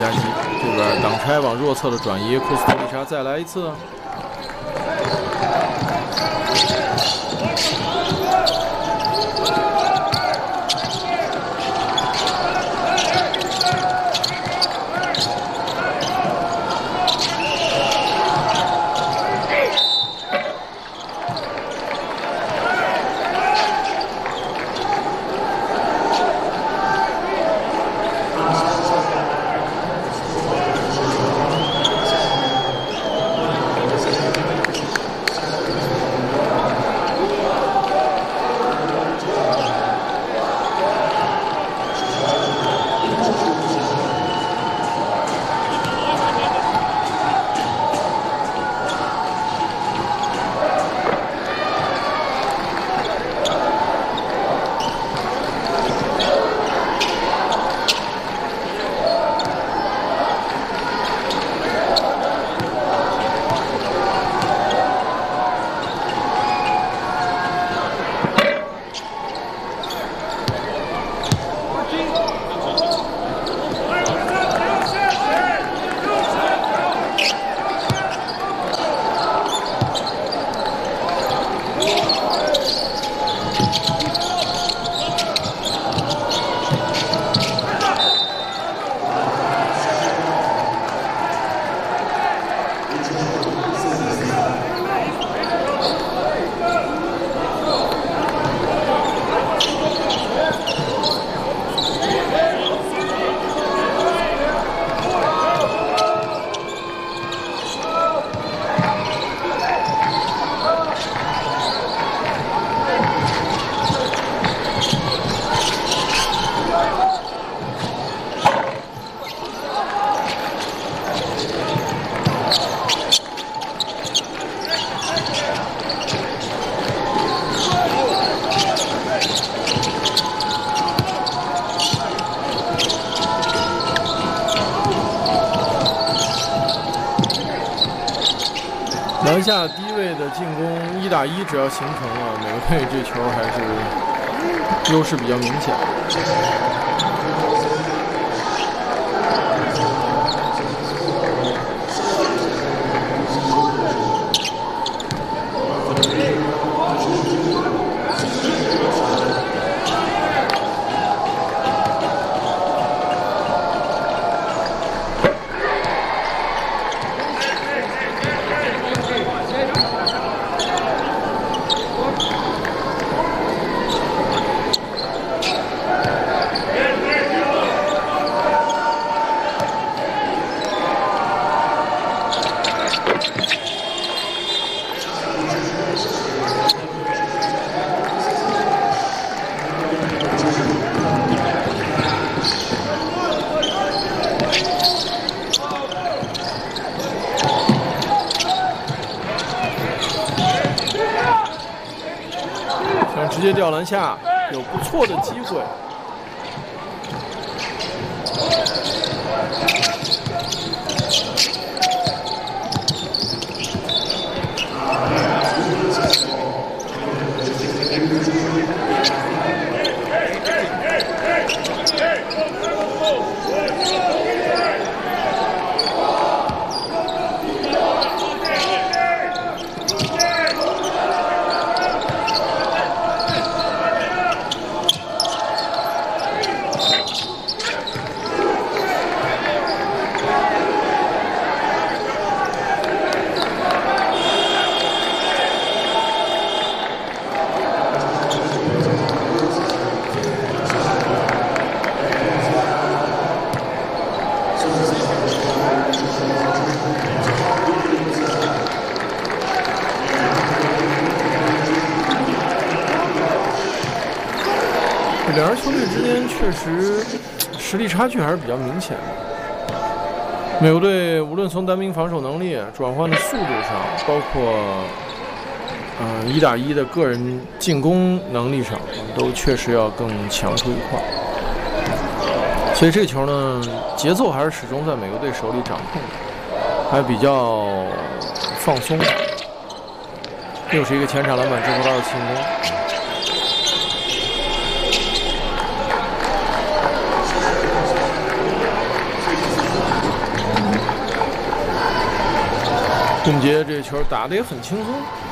夹击，这边挡拆往弱侧的转移，库斯图里查再来一次。篮下低位的进攻1打1，只要形成了，美国队这球还是优势比较明显。直接吊篮下，有不错的机会。两支球队之间确实实力差距还是比较明显的。美国队无论从单兵防守能力、转换的速度上，包括1打1的个人进攻能力上，都确实要更强出一块。所以这球呢，节奏还是始终在美国队手里掌控的，还比较放松。又是一个前场篮板制造的进攻。 贡杰这球打得也很轻松。